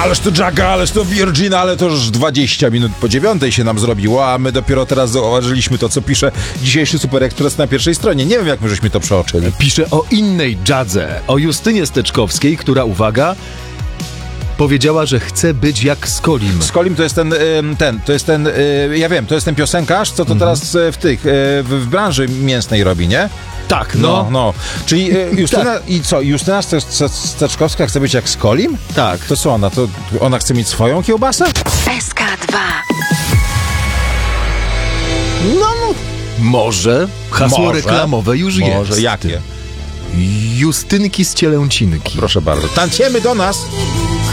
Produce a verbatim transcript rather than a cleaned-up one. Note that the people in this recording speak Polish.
ależ to Jagga, ależ to Virgin, ale to już dwadzieścia minut po dziewiątej się nam zrobiło, a my dopiero teraz zauważyliśmy to, co pisze dzisiejszy Super Express na pierwszej stronie. Nie wiem, jak my żeśmy to przeoczyli. Pisze o innej Jadze, o Justynie Steczkowskiej, która, uwaga, powiedziała, że chce być jak Skolim. Skolim to jest ten, ten, to jest ten, ja wiem, to jest ten piosenkarz, co to mhm. teraz w tych, w, w branży mięsnej robi, nie? Tak, no. No, no. Czyli Justyna, tak. I co, Justyna Steczkowska chce być jak Skolim? Tak. To co ona, to ona chce mieć swoją kiełbasę? S K dwa. No, może. Hasło może. reklamowe już może. jest. Jakie? Justynki z Cielęcinki. Proszę bardzo. Tańczymy do nas!